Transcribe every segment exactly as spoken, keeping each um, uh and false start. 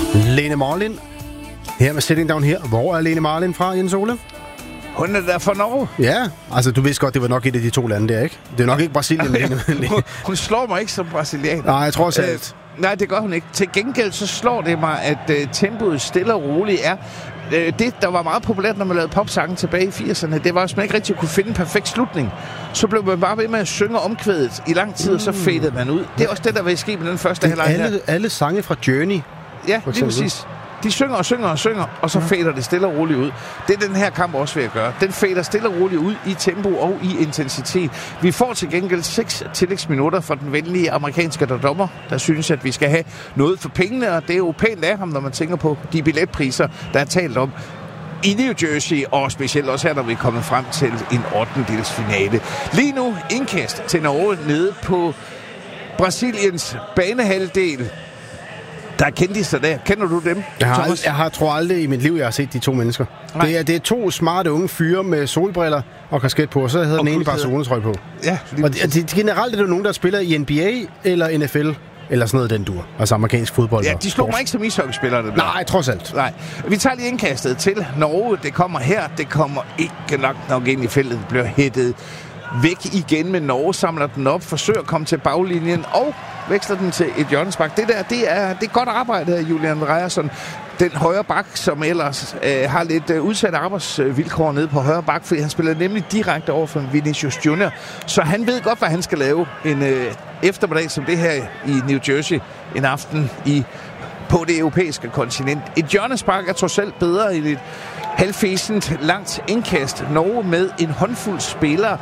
Lene Marlin. Her med Sitting Down Here. Hvor er Lene Marlin fra, Jens Ole? Hun er der fra Norge. Ja, altså du vidste godt, det var nok et af de to lande der, ikke? Det er nok ikke Brasilien. hun, hun slår mig ikke som brasilianer. Nej, jeg tror også alt. Øh, nej, det gør hun ikke. Til gengæld så slår det mig, at uh, tempoet stille og roligt er. Uh, det, der var meget populært, når man lavede popsangen tilbage i firserne, det var, at man ikke rigtig kunne finde en perfekt slutning. Så blev man bare ved med at synge omkvædet i lang tid, mm. og så fadede man ud. Det er også det, der vil ske med den første halvleg her. Alle, alle sange fra Journey. Ja, lige præcis. De synger og synger og synger, og så fader det stille og roligt ud. Det er den her kamp også ved at gøre. Den fader stille og roligt ud i tempo og i intensitet. Vi får til gengæld seks tillægsminutter fra den venlige amerikanske dommer, der synes, at vi skal have noget for pengene, og det er jo pænt af ham, når man tænker på de billetpriser, der er talt om i New Jersey, og specielt også her, når vi er kommet frem til en ottendedelsfinale. Lige nu indkast til Norge nede på Brasiliens banehalvdel. Der er kendiser der. Kender du dem, Jeg har, ald- jeg har tror aldrig i mit liv, jeg har set de to mennesker. Det er, det er to smarte unge fyre med solbriller og kasket på, og så hedder den ene Barcelona-trøje på. Ja, og de, de, generelt er det nogen, der spiller i N B A eller N F L, eller sådan noget den dur. Altså amerikansk fodbold. Ja, de slog mig ikke som ishockeyspillere. Nej, trods alt. Nej. Vi tager lige indkastet til Norge. Det kommer her. Det kommer ikke nok nok ind i feltet. Det bliver hættet væk igen, men Norge samler den op, forsøger at komme til baglinjen og veksler den til et hjørnespark. Det der, det er, det er godt arbejde af Julian Ryerson. Den højre bak, som ellers øh, har lidt øh, udsatte arbejdsvilkår nede på højre bak, fordi han spiller nemlig direkte over for Vinicius Junior. Så han ved godt, hvad han skal lave en øh, eftermiddag som det her i New Jersey en aften i på det europæiske kontinent. Et hjørnespark er trods alt bedre i et halvfæsent langt indkast. Norge med en håndfuld spillere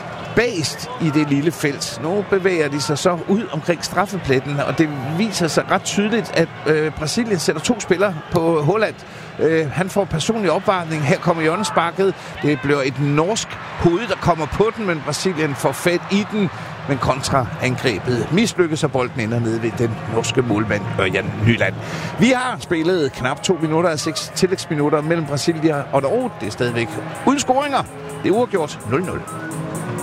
bagest i det lille felt. Nu bevæger de sig så ud omkring straffepletten, og det viser sig ret tydeligt, at øh, Brasilien sætter to spillere på Holland. Øh, han får personlig opvarmning. Her kommer hjørnesparket. Det bliver et norsk hoved, der kommer på den, men Brasilien får fat i den. Men kontraangrebet mislykkes, og bolden ender nede ved den norske målmand Ørjan Nyland. Vi har spillet knap to minutter af seks tillægsminutter mellem Brasilien og Norge. Det er stadigvæk uden scoringer. Det er uafgjort nul nul.